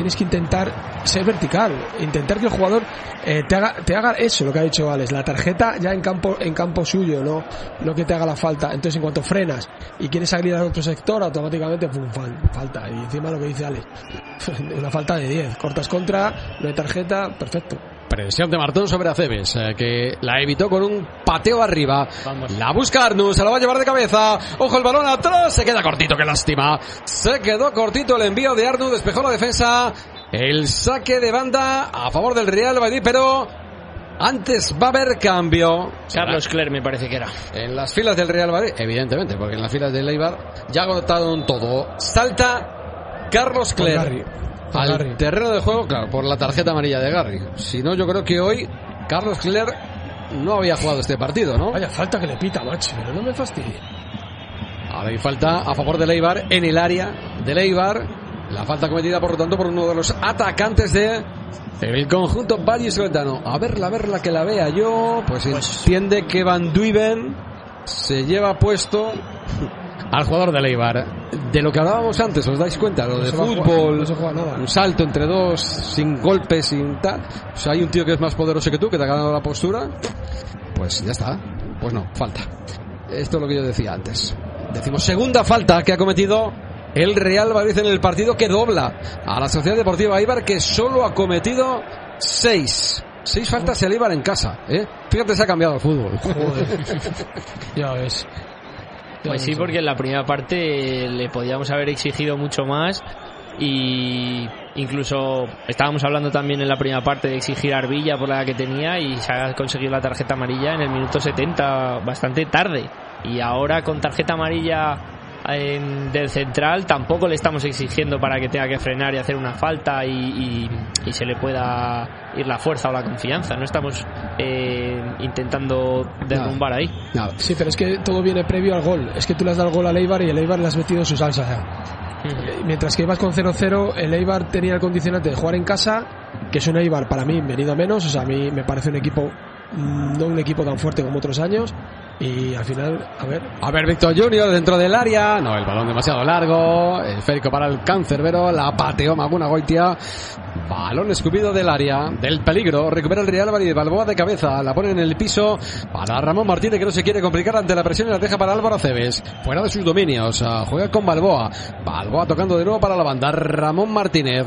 tienes que intentar ser vertical, intentar que el jugador te haga eso, lo que ha dicho Alex, la tarjeta ya en campo suyo, no que te haga la falta. Entonces en cuanto frenas y quieres salir al otro sector, automáticamente falta. Y encima lo que dice Alex, una falta de 10, cortas contra, no hay tarjeta, perfecto. Presión de Martón sobre Aceves, que la evitó con un pateo arriba. Vamos. La busca Arnus, se la va a llevar de cabeza. Ojo el balón atrás, se queda cortito, qué lástima. Se quedó cortito el envío de Arnus, despejó la defensa. El saque de banda a favor del Real Valladolid, pero antes va a haber cambio. Carlos Cler me parece que era. En las filas del Real Valladolid, evidentemente, porque en las filas del Eibar ya agotaron todo. Salta Carlos Cler al terreno de juego, claro, por la tarjeta amarilla de Garri. Si no, yo creo que hoy Carlos Cler no había jugado este partido, ¿no? Vaya falta que le pita, macho, pero no me fastidie. Ahora hay falta a favor del Eibar en el área del Eibar. La falta cometida, por lo tanto, por uno de los atacantes de el conjunto vallisoletano. A verla que la vea yo. Pues entiende que Van Duyven se lleva puesto al jugador del Eibar. De lo que hablábamos antes, ¿os dais cuenta? Lo de fútbol, un salto entre dos, sin golpes, sin tal. O sea, hay un tío que es más poderoso que tú, que te ha ganado la postura. Pues ya está. Pues no, falta. Esto es lo que yo decía antes. Decimos segunda falta que ha cometido el Real Valladolid en el partido, que dobla a la Sociedad Deportiva Eibar, que solo ha cometido 6 faltas el Eibar en casa, ¿eh? Fíjate, se ha cambiado el fútbol. Joder. Ya ves. Pues sí, porque en la primera parte le podíamos haber exigido mucho más, y incluso estábamos hablando también en la primera parte de exigir a Arvilla por la que tenía, y se ha conseguido la tarjeta amarilla en el minuto 70, bastante tarde. Y ahora con tarjeta amarilla del central tampoco le estamos exigiendo para que tenga que frenar y hacer una falta y se le pueda ir la fuerza o la confianza. No estamos intentando derrumbar ahí. Nada. Sí, pero es que todo viene previo al gol. Es que tú le has dado el gol al Eibar y el Eibar le has metido su salsa ya. Mientras que ibas con 0-0, el Eibar tenía el condicionante de jugar en casa, que es un Eibar para mí venido a menos. O sea, a mí me parece un equipo, no un equipo tan fuerte como otros años. Y al final, a ver Víctor Junior dentro del área. No, el balón demasiado largo. El esférico para el Cancerbero. La pateó Magunagoitia. Balón escupido del área, del peligro. Recupera el Real Valladolid. Balboa de cabeza. La pone en el piso para Ramón Martínez, que no se quiere complicar ante la presión, y la deja para Álvaro Aceves. Fuera de sus dominios. Juega con Balboa. Balboa tocando de nuevo para la banda. Ramón Martínez.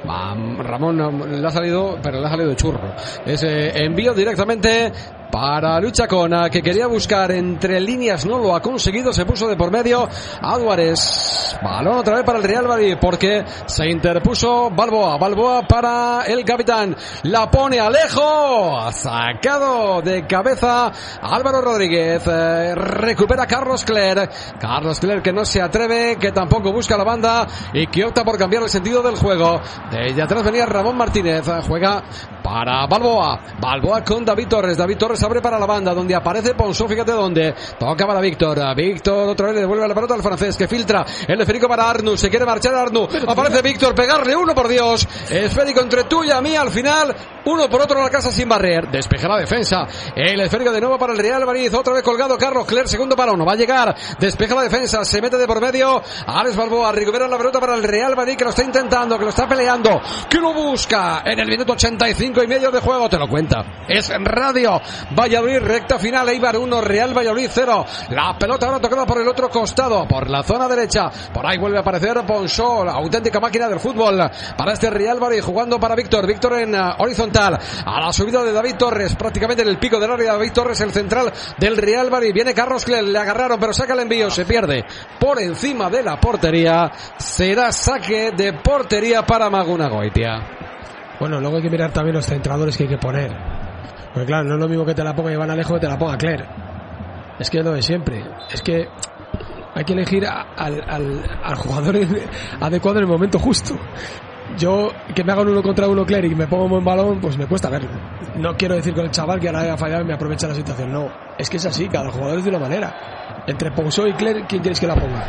Ramón le ha salido, pero le ha salido de churro. Ese envío directamente para Luchacona, que quería buscar entre líneas, no lo ha conseguido, se puso de por medio Álvarez. Balón otra vez para el Real Valladolid, porque se interpuso Balboa para el capitán, la pone Alejo, ha sacado de cabeza Álvaro Rodríguez. Recupera Carlos Cler que no se atreve, que tampoco busca la banda y que opta por cambiar el sentido del juego. Desde atrás venía Ramón Martínez, juega para Balboa con David Torres abre para la banda, donde aparece Ponsó, fíjate dónde, toca para Víctor otra vez le devuelve la pelota al francés, que filtra el esférico para Arnus, se quiere marchar Arnus, aparece Víctor, pegarle uno, por Dios, esférico entre tú y a mí, al final uno por otro en la casa sin barrer, despeja la defensa, el esférico de nuevo para el Real Valladolid, otra vez colgado Carlos Cler, segundo balón, no va a llegar, despeja la defensa, se mete de por medio Alex Balboa, recupera la pelota para el Real Valladolid, que lo está intentando, que lo está peleando, que lo busca en el minuto 85 y medio de juego, te lo cuenta, es Radio Valladolid, recta final, Eibar 1, Real Valladolid 0, la pelota ahora tocada por el otro costado, por la zona derecha, por ahí vuelve a aparecer Ponsó, la auténtica máquina del fútbol para este Real Valladolid, jugando para Víctor en horizontal, a la subida de David Torres, prácticamente en el pico del área, David Torres, el central del Real Valladolid, viene Carlos Cler, le agarraron, pero saca el envío, se pierde por encima de la portería, será saque de portería para Magunagoitia. Bueno, luego hay que mirar también los centradores que hay que poner. Porque claro, no es lo mismo que te la ponga Iván Alejo que te la ponga Cler. Es que es lo de siempre. Es que hay que elegir al jugador adecuado en el momento justo. Yo, que me hagan 1 contra 1 Cler y me pongo un buen balón, pues me cuesta verlo. No quiero decir con el chaval que ahora haya fallado y me aprovecha la situación. No, es que es así, cada jugador es de una manera. Entre Ponsó y Cler, ¿quién quieres que la ponga?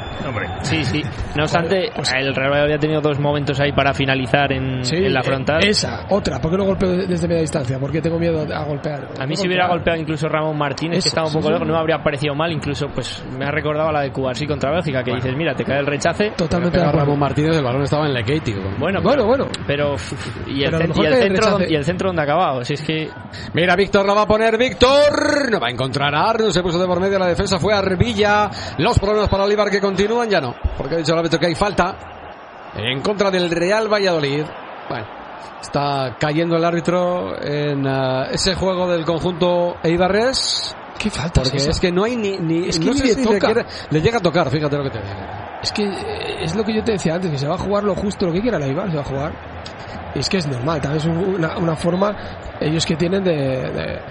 Hombre. Sí. No obstante, el Real Valladolid ha tenido 2 momentos ahí para finalizar en la frontal. Esa, otra. ¿Por qué no golpeo desde media distancia? Porque tengo miedo a golpear. A mí si hubiera golpeado incluso Ramón Martínez, que estaba un poco lejos, no me habría parecido mal. Incluso pues me ha recordado a la de Cubarsí contra Bélgica, que dices, mira, te cae el rechace. Totalmente de Ramón Martínez, el balón estaba en Lekeiti. Bueno. Pero y el centro donde ha acabado. Si es que... Mira, Víctor lo va a poner. Víctor no va a encontrar a Arno. Se puso de por medio la defensa. Fue Arbilla. Los problemas para Olivar que continúan ya no. Porque ha dicho el árbitro que hay falta en contra del Real Valladolid. Bueno, está cayendo el árbitro en ese juego del conjunto eibarrés. ¿Qué falta? Porque es que no hay ni es que no ni sé le si toca. Le llega a tocar, fíjate lo que te digo. Es que es lo que yo te decía antes, que se va a jugar lo justo, lo que quiera la Eibar, se va a jugar. Y es que es normal, también es una forma ellos que tienen de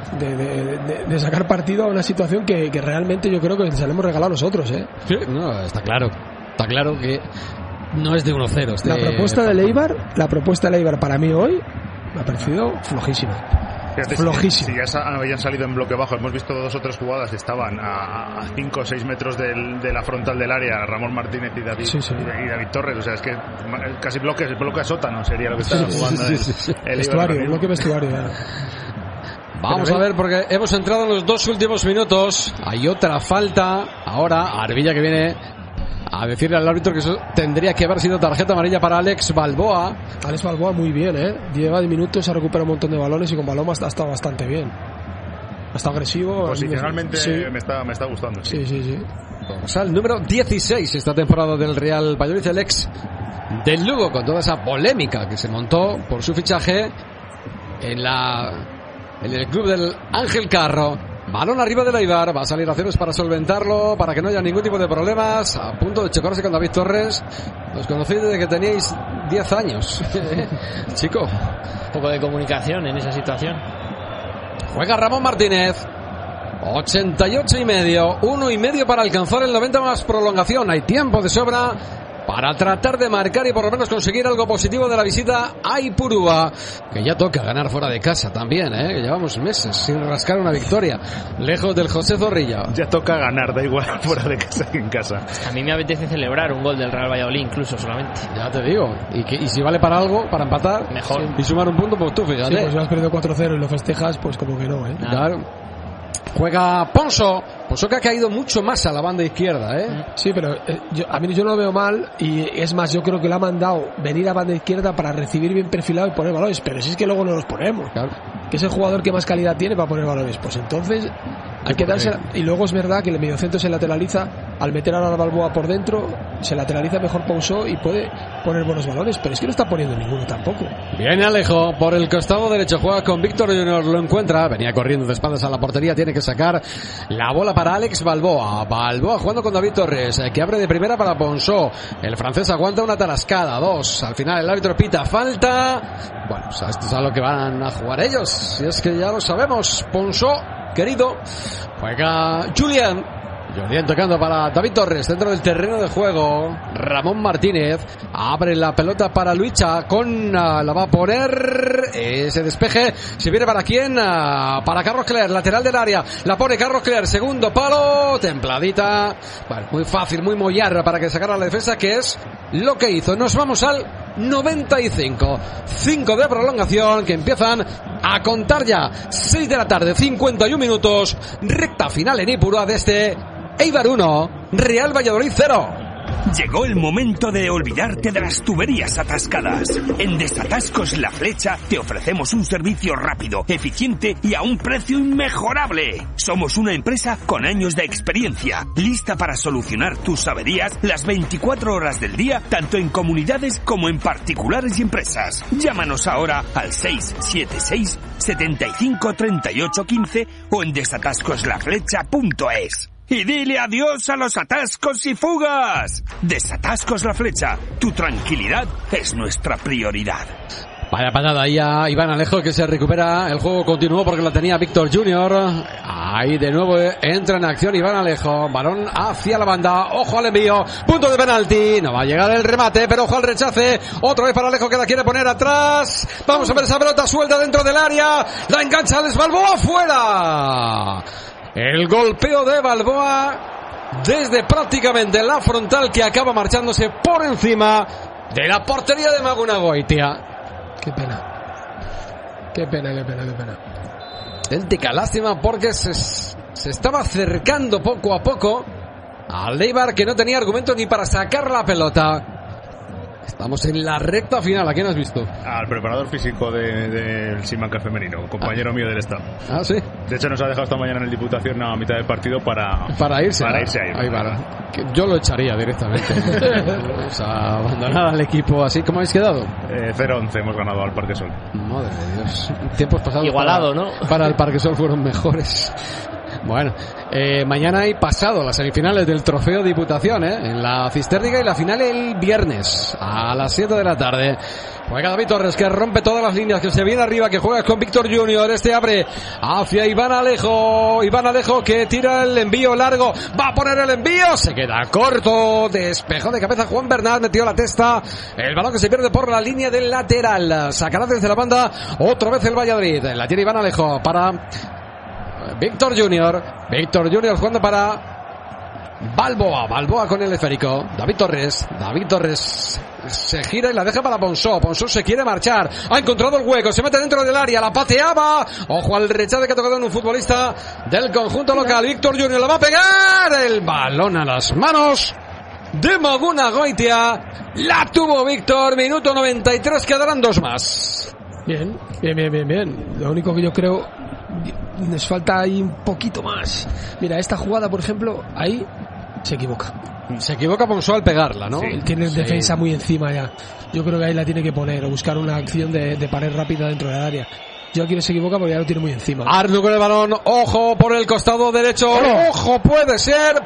sacar partido a una situación que realmente yo creo que les hemos regalado nosotros, ¿eh? Sí, no, está claro que no es de 1-0. La propuesta del Eibar para mí hoy me ha parecido flojísima. Fíjate, flojísimo. Si ya habían salido en bloque bajo, hemos visto 2 o 3 jugadas, estaban a 5 o 6 metros de la frontal del área, Ramón Martínez y David, y David Torres, o sea, es que casi bloque a sótano sería lo que estaba jugando el vestuario, bloque vestuario. Vamos a ver, porque hemos entrado en los 2 últimos minutos, hay otra falta, ahora Arbilla que viene a decirle al árbitro que eso tendría que haber sido tarjeta amarilla para Alex Balboa. Alex Balboa muy bien, lleva 10 minutos, ha recuperado un montón de balones y con balón ha estado bastante bien. Ha estado agresivo. Posicionalmente me está gustando. Sí. O sea, el número 16 esta temporada del Real Valladolid, el ex del Lugo, con toda esa polémica que se montó por su fichaje en el club del Ángel Carro. Balón arriba del Eibar, va a salir a ceros para solventarlo, para que no haya ningún tipo de problemas. A punto de chocarse con David Torres. Os conocí desde que teníais 10 años. Chico. Un poco de comunicación en esa situación. Juega Ramón Martínez. 88,5. 1,5 para alcanzar el 90 más prolongación. Hay tiempo de sobra para tratar de marcar y por lo menos conseguir algo positivo de la visita a Ipurúa, que ya toca ganar fuera de casa también, que llevamos meses sin rascar una victoria lejos del José Zorrilla. Ya toca ganar, da igual fuera de casa que en casa. A mí me apetece celebrar un gol del Real Valladolid incluso solamente. Ya te digo, y si vale para algo, para empatar mejor y sumar un punto, pues tú fíjate. Sí, pues si has perdido 4-0 y lo festejas, pues como que no, Claro. Juega Ponso que ha caído mucho más a la banda izquierda, Sí, pero yo no lo veo mal, y es más, yo creo que le ha mandado venir a banda izquierda para recibir bien perfilado y poner balones, pero si es que luego no los ponemos, claro, que es el jugador que más calidad tiene para poner balones, pues entonces hay que darse. Y luego es verdad que el mediocentro se lateraliza, al meter a la Balboa por dentro se lateraliza mejor Ponso y puede poner buenos balones, pero es que no está poniendo ninguno tampoco. Viene Alejo por el costado derecho, juega con Víctor Junior, lo encuentra, venía corriendo de espaldas a la portería, tiene que sacar la bola para Alex Balboa jugando con David Torres, que abre de primera para Ponso, el francés aguanta una tarascada, 2, al final el árbitro pita falta. Bueno, esto es a lo que van a jugar ellos, si es que ya lo sabemos. Ponso, querido, juega Julián tocando para David Torres dentro del terreno de juego. Ramón Martínez abre la pelota para Luicha, la va a poner ese despeje. Se viene para quién, para Carlos Cler, lateral del área, la pone Carlos Cler, segundo palo, templadita. Bueno, muy fácil, muy mollar para que sacara la defensa, que es lo que hizo. Nos vamos al 95, 5 de prolongación que empiezan a contar ya. 6 de la tarde, 51 minutos, recta final en Ipurúa de este Eibar 1, Real Valladolid 0. Llegó el momento de olvidarte de las tuberías atascadas. En Desatascos La Flecha te ofrecemos un servicio rápido, eficiente y a un precio inmejorable. Somos una empresa con años de experiencia, lista para solucionar tus averías las 24 horas del día, tanto en comunidades como en particulares y empresas. Llámanos ahora al 676 75 38 15 o en desatascoslaflecha.es. Y dile adiós a los atascos y fugas. Desatascos La Flecha. Tu tranquilidad es nuestra prioridad. Vaya patada ahí a Iván Alejo, que se recupera. El juego continuó porque la tenía Víctor Junior. Ahí de nuevo entra en acción Iván Alejo. Balón hacia la banda. Ojo al envío. Punto de penalti. No va a llegar el remate, pero ojo al rechace. Otra vez para Alejo, que la quiere poner atrás. Vamos a ver esa pelota suelta dentro del área. La engancha Alex Balboa, fuera. El golpeo de Balboa desde prácticamente la frontal, que acaba marchándose por encima de la portería de Maguna Goitia. Qué pena. Qué pena. Auténtica lástima, porque se estaba acercando poco a poco al Eibar, que no tenía argumentos ni para sacar la pelota. Estamos en la recta final. ¿A quién has visto? Al preparador físico del Simancas femenino, compañero mío del staff. Ah, sí. De hecho, nos ha dejado esta mañana en el Diputación a mitad del partido para irse ahí. Yo lo echaría directamente. O sea, abandonar al equipo así. ¿Cómo habéis quedado? 0-11 hemos ganado al Parque Sol. Madre de Dios. Tiempos pasados igualado, ¿no? Para el Parque Sol fueron mejores. Bueno, mañana hay pasado las semifinales del Trofeo Diputación, en la Cisterna, y la final el viernes a las 7 de la tarde. Juega David Torres, que rompe todas las líneas, que se viene arriba, que juega con Víctor Junior. Este abre hacia Iván Alejo, que tira el envío largo, va a poner el envío, se queda corto, despejó de cabeza Juan Bernat, metió la testa, el balón que se pierde por la línea del lateral, sacará desde la banda otra vez el Valladolid. La tiene Iván Alejo para Víctor Junior jugando para Balboa con el esférico. David Torres se gira y la deja para Ponsó se quiere marchar, ha encontrado el hueco, se mete dentro del área, la pateaba, ojo al rechace que ha tocado en un futbolista del conjunto local. Víctor Junior la va a pegar, el balón a las manos de Maguna Goitia, la tuvo Víctor, minuto 93, quedarán 2 más. Bien. Lo único que yo creo, nos falta ahí un poquito más. Mira, esta jugada, por ejemplo, ahí se equivoca Ponsó al pegarla, ¿no? Sí, él tiene defensa muy encima ya. Yo creo que ahí la tiene que poner, o buscar una acción de pared rápida dentro del área. Yo aquí no se equivoca porque ya lo tiene muy encima. Arnu con el balón, ojo por el costado derecho. Ojo, puede ser.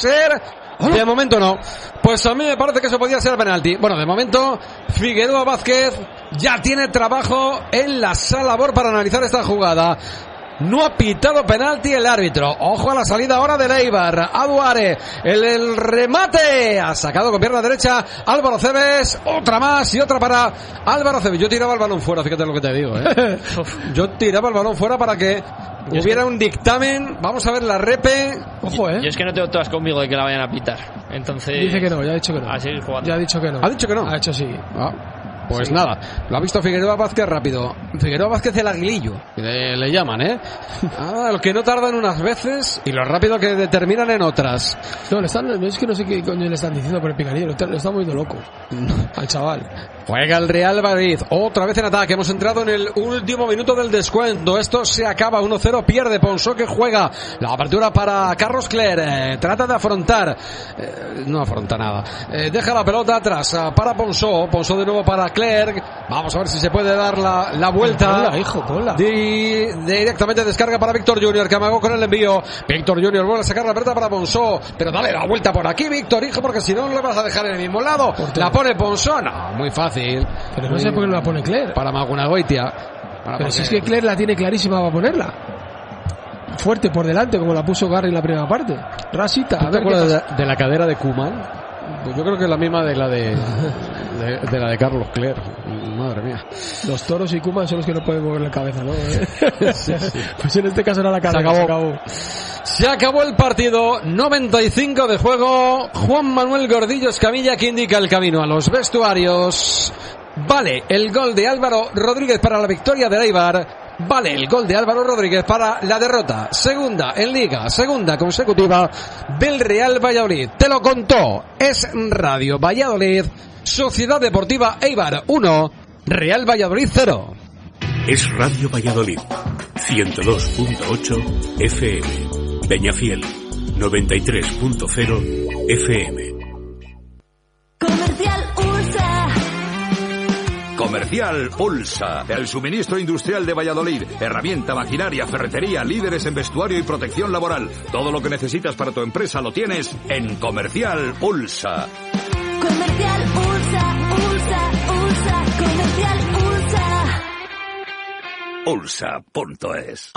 De momento no. Pues a mí me parece que eso podía ser penalti. Bueno, de momento Figueroa Vázquez ya tiene trabajo en la sala BOR para analizar esta jugada. No ha pitado penalti el árbitro. Ojo a la salida ahora de Eibar. Aduare, el remate. Ha sacado con pierna derecha Álvaro Cebes. Otra más y otra para Álvaro Cebes. Yo tiraba el balón fuera, fíjate lo que te digo, Yo tiraba el balón fuera para que hubiera un dictamen. Vamos a ver la repe. Ojo, Yo es que no tengo todas conmigo de que la vayan a pitar. Entonces dice que no, ya ha dicho que no. A seguir jugando. Ya ha dicho que no. ¿Ha dicho que no? Ha hecho sí. Pues sí. Nada, lo ha visto Figueroa Vázquez rápido. Figueroa Vázquez el aguilillo, que le llaman, los que no tardan unas veces y lo rápido que determinan en otras. No, es que no sé qué coño le están diciendo por el picanillo, lo está moviendo loco al chaval. Juega el Real Madrid, otra vez en ataque. Hemos entrado en el último minuto del descuento. Esto se acaba 1-0, pierde Ponsó, que juega la apertura para Carlos Cler. Trata de afrontar, no afronta nada. Deja la pelota atrás para Ponsó de nuevo para Clerc. Vamos a ver si se puede dar la vuelta. Ponla. Directamente descarga para Víctor Junior, que amagó con el envío. Víctor Junior vuelve a sacar la pelota para Ponsó, pero dale la vuelta por aquí, Víctor, hijo, porque si no le vas a dejar en el mismo lado. La pone Ponsó, no, muy fácil. Pero no sé por qué no la pone Cler. Para Maguna Goitia. Pero si es que Cler la tiene clarísima para ponerla. Fuerte por delante, como la puso Garry en la primera parte. Rasita. A ver, de la cadera de Koeman. Pues yo creo que es la misma de la de Carlos Cler. Madre mía. Los toros y Koeman son los que no pueden mover la cabeza, ¿no? Sí. Pues en este caso era la cara. Se acabó el partido. 95 de juego. Juan Manuel Gordillo Escamilla, que indica el camino a los vestuarios. Vale el gol de Álvaro Rodríguez para la victoria de Eibar. Vale el gol de Álvaro Rodríguez para la derrota. Segunda en Liga, segunda consecutiva del Real Valladolid. Te lo contó. Es Radio Valladolid, Sociedad Deportiva Eibar 1, Real Valladolid 0. Es Radio Valladolid, 102.8 FM. Peñafiel, 93.0 FM. Comercial Ulsa, el suministro industrial de Valladolid, herramienta, maquinaria, ferretería, líderes en vestuario y protección laboral. Todo lo que necesitas para tu empresa lo tienes en Comercial Ulsa. Comercial Ulsa, Comercial Ulsa. Ulsa.es.